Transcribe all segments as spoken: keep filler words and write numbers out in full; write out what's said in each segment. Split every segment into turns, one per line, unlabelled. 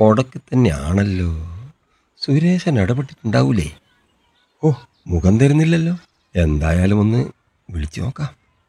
Kodak തന്നെയാണല്ലോ. സുരേശൻ ഇടപെട്ടിട്ടുണ്ടാവൂലേ? ഓ, മുഖം തരുന്നില്ലല്ലോ. എന്തായാലും ഒന്ന് വിളിച്ചു നോക്കാം.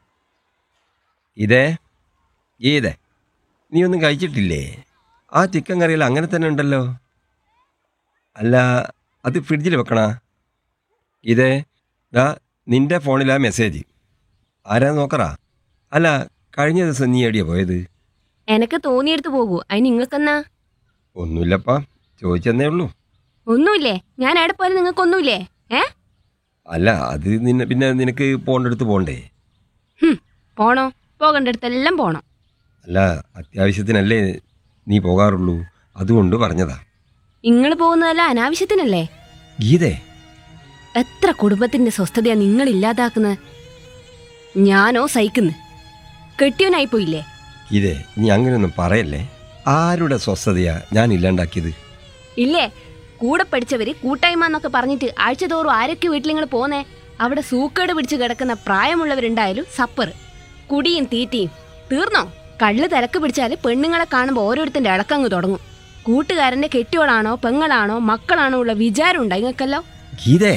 ഇതേ ഇതേ നീ ഒന്നും കഴിച്ചിട്ടില്ലേ? ആ ചിക്കൻ കറിയിൽ അങ്ങനെ തന്നെ ഉണ്ടല്ലോ. അല്ല, അത് ഫ്രിഡ്ജിൽ വെക്കണ. ഇതേ ദാ നിന്റെ ഫോണിലാ മെസ്സേജ്. ആരാ നോക്കറാ? അല്ല, കഴിഞ്ഞ ദിവസം നീ എവിടെയാ പോയത്?
എനക്ക് തോന്നിയെടുത്ത് പോകൂ. അതിന് നിങ്ങൾക്കെന്നാ?
ഒന്നുമില്ലപ്പാ, ചോദിച്ചെന്നേ ഉള്ളൂ.
ഒന്നുമില്ലേ? ഞാൻ അവിടെ പോയാലും നിങ്ങൾക്കൊന്നുമില്ലേ? ഏ
അല്ല, അത് നിന്നെ പിന്നെ നിനക്ക് പോകേണ്ടടുത്ത് പോകണ്ടേ?
ഹും, പോണോ? പോകേണ്ടടുത്തെല്ലാം പോണം.
അല്ല, അത്യാവശ്യത്തിനല്ലേ നീ പോകാറുള്ളൂ, അതുകൊണ്ട് പറഞ്ഞതാ.
നിങ്ങൾ പോകുന്നതല്ല അനാവശ്യത്തിനല്ലേ?
ഗീതേ,
എത്ര കുടുംബത്തിന്റെ സ്വസ്ഥതയാ നിങ്ങൾ ഇല്ലാതാക്കുന്നത്. ഞാനോ സഹിക്കുന്നു. കെട്ടിയവനായി പോയില്ലേ?
ഗീതേ, നീ അങ്ങനെയൊന്നും പറയല്ലേ. ആരുടെ സ്വസ്ഥതയാ ഞാൻ ഇല്ലാണ്ടാക്കിയത്?
ഇല്ലേ, കൂടെ പഠിച്ചവര് കൂട്ടായ്മ എന്നൊക്കെ പറഞ്ഞിട്ട് ആഴ്ച തോറും ആരൊക്കെ വീട്ടിൽ നിങ്ങൾ പോന്നേ? അവിടെ സൂക്കേട് പിടിച്ച് കിടക്കുന്ന പ്രായമുള്ളവരുണ്ടായാലും സപ്പർ, കുടിയും തീറ്റയും തീർന്നോ? കള്ള് തിരക്ക് പിടിച്ചാല് പെണ്ണുങ്ങളെ കാണുമ്പോൾ ഓരോരുത്തന്റെ ഇളക്കങ്ങ് തുടങ്ങും. കൂട്ടുകാരന്റെ കെട്ടിയോളാണോ പെങ്ങളാണോ മക്കളാണോ ഉള്ള വിചാരം ഉണ്ടായി നിങ്ങൾക്കല്ലോ.
ഗീതേ,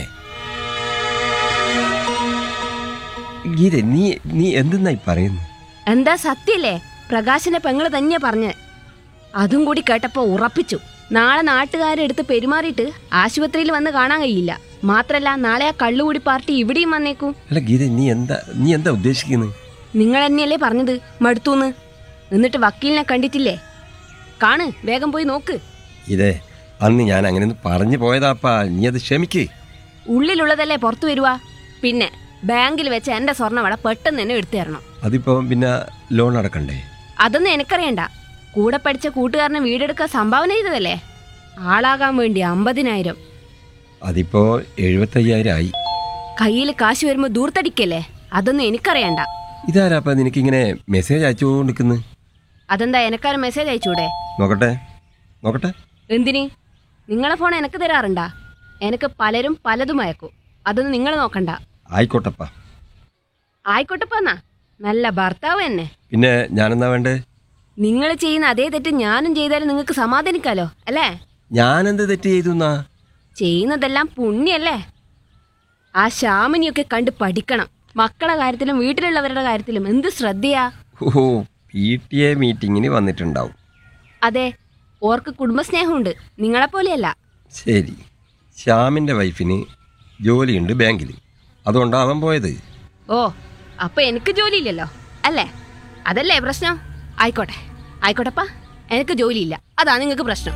ഗീതേ, നീ നീ എന്തെന്നായി പറയുന്നു?
എന്താ സത്യല്ലേ? പ്രകാശിന്റെ പെങ്ങള് തന്നെയാ പറഞ്ഞ്. അതും കൂടി കേട്ടപ്പോ ഉറപ്പിച്ചു. നാളെ നാട്ടുകാരെടുത്ത് പെരുമാറിയിട്ട് ആശുപത്രിയിൽ വന്ന് കാണാൻ കഴിയില്ല. മാത്രല്ല, നാളെ ആ കള്ളുകൂടി പാർട്ടി ഇവിടെയും വന്നേക്കും.
അല്ല ഗീതേ, നീ എന്താ നീ എന്താ ഉദ്ദേശിക്കുന്നത്?
നിങ്ങൾ തന്നെയല്ലേ പറഞ്ഞത് മടുത്തൂന്ന്. എന്നിട്ട് വക്കീലിനെ കണ്ടിട്ടില്ലേ? കാണ്, വേഗം പോയി നോക്ക്.
ഇതേ, അന്ന് ഞാൻ അങ്ങനെ പറഞ്ഞു പോയതാപ്പാ, നീ അത് ക്ഷമിക്ക്.
ഉള്ളിലുള്ളതല്ലേ പുറത്തു വരുവാ. പിന്നെ ബാങ്കിൽ വെച്ച് എന്റെ സ്വർണ്ണവള പെട്ടെന്ന് തന്നെ എടുത്തു തരണം.
അതിപ്പോ പിന്നെ ലോൺ അടക്കണ്ടേ?
അതൊന്നും എനിക്കറിയണ്ട. കൂടെ പഠിച്ച കൂട്ടുകാരനെ വീടെടുക്കാൻ സംഭാവന ചെയ്തതല്ലേ. ആളാകാൻ വേണ്ടി അമ്പതിനായിരം.
അതിപ്പോ എഴുപത്തയ്യായിരം ആയി.
കയ്യിൽ കാശ് വരുമ്പോ ദൂർത്തടിക്കല്ലേ. അതൊന്നും എനിക്കറിയണ്ട.
ഇതാരാപ്പാ നിനക്കിങ്ങനെ മെസ്സേജ് അയച്ചുകൊണ്ടിരിക്കുന്നത്?
അതെന്താ, എനക്കാരും മെസ്സേജ് അയച്ചൂടെ?
നോക്കട്ടെ നോക്കട്ടെ.
എന്തിന്? നിങ്ങളെ ഫോൺ എനക്ക് തരാറുണ്ടാ? എനക്ക് പലരും പലതും അയക്കും. അതൊന്നും നിങ്ങൾ നോക്കണ്ട.
ആയിക്കോട്ടപ്പാ.
ആയിക്കോട്ടെപ്പാന്നാ, നല്ല ഭർത്താവ് തന്നെ.
പിന്നെ ഞാനെന്നാ വേണ്ടേ?
നിങ്ങൾ ചെയ്യുന്ന അതേ തെറ്റ് ഞാനും ചെയ്താലും നിങ്ങൾക്ക് സമാധാനിക്കാലോ അല്ലേ?
ഞാനെന്ത് തെറ്റ് ചെയ്തു എന്നാ?
ചെയ്യുന്നതെല്ലാം പുണ്യല്ലേ. ആ ശ്യാമിനിയൊക്കെ കണ്ട് പഠിക്കണം. മക്കളെ കാര്യത്തിലും വീട്ടിലുള്ളവരുടെ കാര്യത്തിലും എന്ത് ശ്രദ്ധയാ.
ഓ, പി ടി എ മീറ്റിങ്ങിന് വന്നിട്ടുണ്ടാവും.
അതെ, ഓർക്ക് കുടുംബസ്നേഹമുണ്ട്, നിങ്ങളെപ്പോലെയല്ല.
ശരി, ശ്യാമിൻ്റെ വൈഫിന് ജോലിയുണ്ട് ബാങ്കിൽ, അതുകൊണ്ടാണ് അവൻ പോയത്.
ഓ, അപ്പൊ എനിക്ക് ജോലിയില്ലല്ലോ അല്ലേ? അതല്ലേ പ്രശ്നം? ആയിക്കോട്ടെ ആയിക്കോട്ടെപ്പാ, എനിക്ക് ജോലിയില്ല, അതാ നിങ്ങൾക്ക് പ്രശ്നം.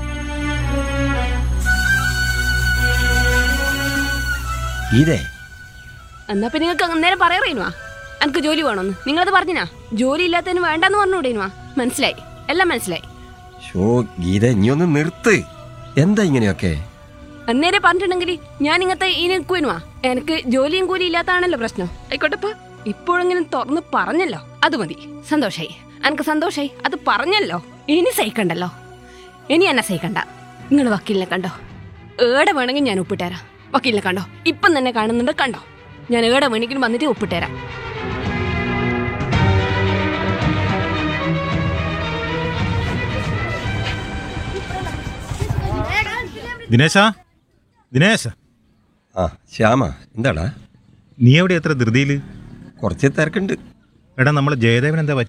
ഇതേ,
എന്നാ പിന്നെ നിങ്ങൾക്ക് അന്നേരം പറയാറേനുവാ എനിക്ക് ജോലി വേണമെന്ന്. നിങ്ങളത് പറഞ്ഞിനാ? ജോലി ഇല്ലാത്തതിന് വേണ്ടെന്ന് പറഞ്ഞുകൂടേനുവാ. മനസ്സിലായി, എല്ലാം മനസ്സിലായി.
ഷോ ഗീത, നീ ഒന്ന് നിർത്ത്. എന്താ ഇങ്ങനെയൊക്കെ?
അന്നേരം പറഞ്ഞിട്ടുണ്ടെങ്കിൽ ഞാൻ ഇങ്ങനത്തെ ഈ നിൽക്കുവാനുവാ. എനിക്ക് ജോലിയും കൂലി ഇല്ലാത്താണല്ലോ പ്രശ്നം. ആയിക്കോട്ടെപ്പാ, ഇപ്പോഴെങ്കിലും തുറന്ന് പറഞ്ഞല്ലോ, അത് മതി. സന്തോഷായി, എനിക്ക് സന്തോഷായി. അത് പറഞ്ഞല്ലോ, ഇനി സഹിക്കണ്ടല്ലോ. ഇനി എന്നെ സഹിക്കണ്ട. നിങ്ങൾ വക്കീലിനെ കണ്ടോ? ഏടെ വേണമെങ്കിൽ ഞാൻ ഒപ്പിട്ടുതരാം. വക്കീലിനെ കണ്ടോ? ഇപ്പം തന്നെ കാണുന്നുണ്ട്, കണ്ടോ? ഞാൻ ഏടെ വേണമെങ്കിലും വന്നിട്ട് ഒപ്പിട്ടുതരാം.
ദിനേശാ, ദിനേശ.
ആ ശ്യാമ, എന്താടാ?
നീ എവിടെ എത്ര ധൃതിയിൽ?
കുറച്ച് തിരക്കുണ്ട്.
എടാ, നമ്മളെ ജയദേവൻ എന്താ പറ്റി?